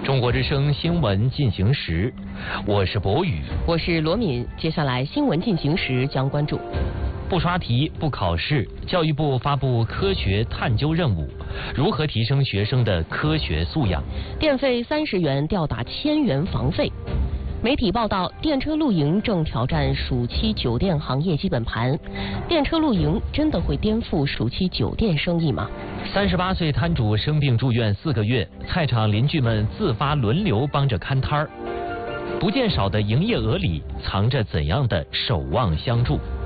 中国之声新闻进行时，我是博宇， 我是罗敏。接下来新闻进行时将关注： 不刷题、不考试，教育部发布科学探究任务，如何提升学生的科学素养？ 电费30元吊打1000元房费。媒体报道，电车露营正挑战暑期酒店行业基本盘。电车露营真的会颠覆暑期酒店生意吗 ？38岁摊主生病住院4个月，菜场邻居们自发轮流帮着看摊儿。不见少的营业额里藏着怎样的守望相助？